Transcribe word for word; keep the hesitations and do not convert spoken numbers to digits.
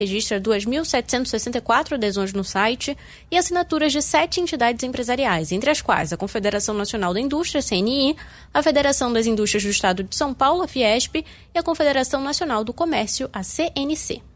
registra duas mil setecentas e sessenta e quatro adesões no site e assinaturas de sete entidades empresariais, entre as quais a Confederação Nacional da Indústria, C N I, a Federação das Indústrias do Estado de São Paulo, a Fiesp, e a Confederação Nacional do Comércio, a C N C.